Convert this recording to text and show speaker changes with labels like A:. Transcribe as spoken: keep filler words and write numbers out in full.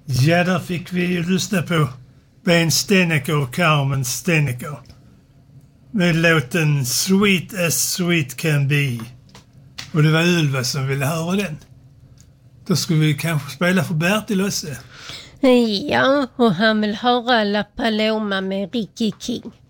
A: Ja, där fick vi ju lyssna på Ben Steneker och Carmen Steneker med låten Sweet as Sweet Can Be. Och det var Ylva som ville höra den. Då skulle vi kanske spela för Bertil också.
B: Ja, och han vill höra La Paloma med Ricky King.